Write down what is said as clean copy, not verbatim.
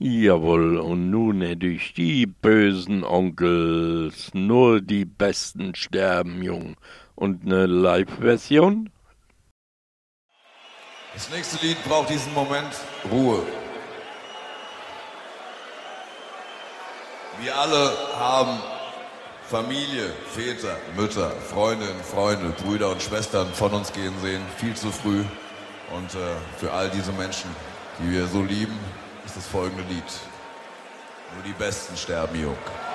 Jawohl, und nun hätte ich die bösen Onkels, nur die Besten sterben jung. Und eine Live-Version? Das nächste Lied braucht diesen Moment Ruhe. Wir alle haben Familie, Väter, Mütter, Freundinnen, Freunde, Brüder und Schwestern von uns gehen sehen, viel zu früh. Und für all diese Menschen, die wir so lieben, ist das folgende Lied. Nur die Besten sterben jung.